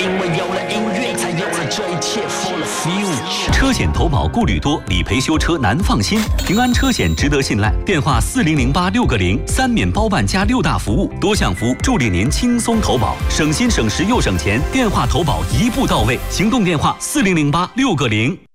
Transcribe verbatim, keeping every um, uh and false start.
因为有了音乐，才有了这一切 for the future。 车险投保顾虑多，理赔修车难放心。平安车险值得信赖，电话四零零八六个零，三免包办加六大服务，多项服务助力您轻松投保，省心省时又省钱。电话投保一步到位，行动电话四零零八六个零。